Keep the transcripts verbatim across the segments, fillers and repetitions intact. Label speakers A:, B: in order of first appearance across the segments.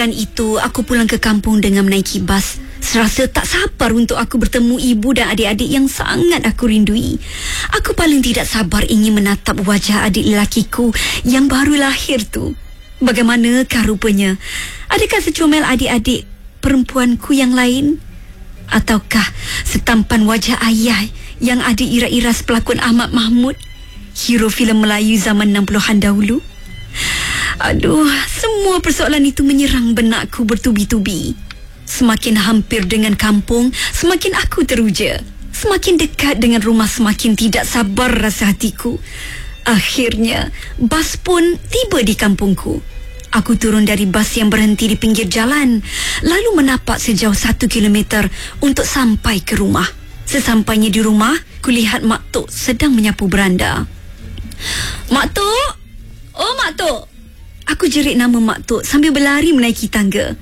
A: Dan itu, aku pulang ke kampung dengan menaiki bas. Serasa tak sabar untuk aku bertemu ibu dan adik-adik yang sangat aku rindui. Aku paling tidak sabar ingin menatap wajah adik lelakiku yang baru lahir tu. Bagaimanakah rupanya? Adakah secomel adik-adik perempuanku yang lain? Ataukah setampan wajah ayah yang ada iras-iras pelakon Ahmad Mahmud, hero filem Melayu zaman enam puluhan dahulu? Aduh, semua persoalan itu menyerang benakku bertubi-tubi. Semakin hampir dengan kampung, semakin aku teruja. Semakin dekat dengan rumah, semakin tidak sabar rasa hatiku. Akhirnya, bas pun tiba di kampungku. Aku turun dari bas yang berhenti di pinggir jalan, lalu menapak sejauh satu kilometer untuk sampai ke rumah. Sesampainya di rumah, kulihat Mak Tok sedang menyapu beranda. Mak Tok! Oh, Mak Tok! Aku jerit nama Mak Tok sambil berlari menaiki tangga.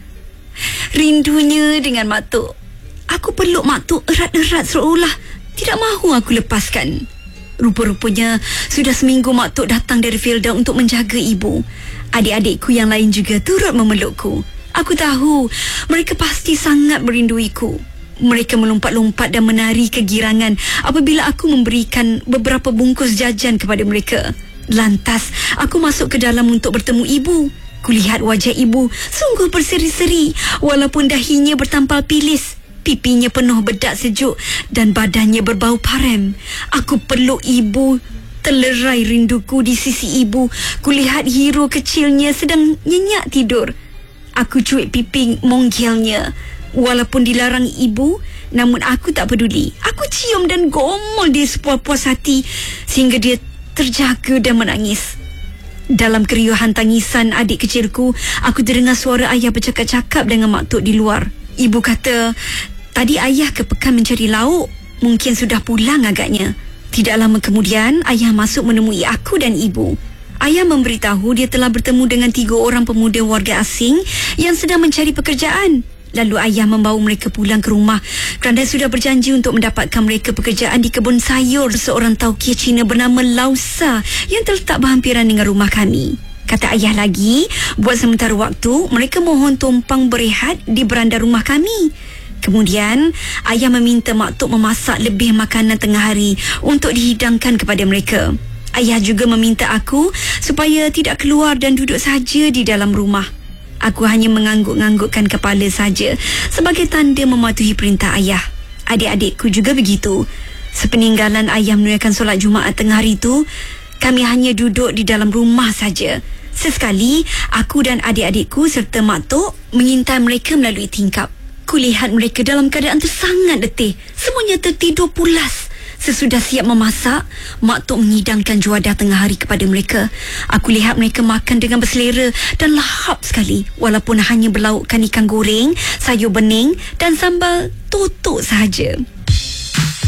A: Rindunya dengan Mak Tok. Aku peluk Mak Tok erat-erat seolah tidak mahu aku lepaskan. Rupa-rupanya sudah seminggu Mak Tok datang dari Fielda untuk menjaga ibu. Adik-adikku yang lain juga turut memelukku. Aku tahu mereka pasti sangat merinduiku. Mereka melompat-lompat dan menari kegirangan apabila aku memberikan beberapa bungkus jajan kepada mereka. Lantas, aku masuk ke dalam untuk bertemu ibu. Kulihat wajah ibu sungguh berseri-seri walaupun dahinya bertampal pilis. Pipinya penuh bedak sejuk dan badannya berbau parem. Aku peluk ibu. Terlerai rinduku di sisi ibu. Kulihat hero kecilnya sedang nyenyak tidur. Aku cuik pipi monggilnya. Walaupun dilarang ibu, namun aku tak peduli. Aku cium dan gomol dia sepuas-puas hati sehingga dia terjaga dan menangis. Dalam keriuhan tangisan adik kecilku, aku terdengar suara ayah bercakap-cakap dengan Mak Tok di luar. Ibu kata, tadi ayah ke pekan mencari lauk. Mungkin sudah pulang agaknya. Tidak lama kemudian, ayah masuk menemui aku dan ibu. Ayah memberitahu dia telah bertemu dengan tiga orang pemuda warga asing yang sedang mencari pekerjaan. Lalu ayah membawa mereka pulang ke rumah kerana sudah berjanji untuk mendapatkan mereka pekerjaan di kebun sayur seorang taukia Cina bernama Lau Sa yang terletak berhampiran dengan rumah kami. Kata ayah lagi, buat sementara waktu, mereka mohon tumpang berehat di beranda rumah kami. Kemudian, ayah meminta Mak Tok memasak lebih makanan tengah hari untuk dihidangkan kepada mereka. Ayah juga meminta aku supaya tidak keluar dan duduk saja di dalam rumah. Aku hanya mengangguk-anggukkan kepala saja sebagai tanda mematuhi perintah ayah. Adik-adikku juga begitu. Sepeninggalan ayah menunaikan solat Jumaat tengah hari itu, kami hanya duduk di dalam rumah saja. Sesekali, aku dan adik-adikku serta Mak Tok mengintai mereka melalui tingkap. Kulihat mereka dalam keadaan tersangat letih. Semuanya tertidur pulas. Sesudah siap memasak, Mak Tok menyidangkan juadah tengah hari kepada mereka. Aku lihat mereka makan dengan berselera dan lahap sekali, walaupun hanya berlaukkan ikan goreng, sayur bening dan sambal totok sahaja.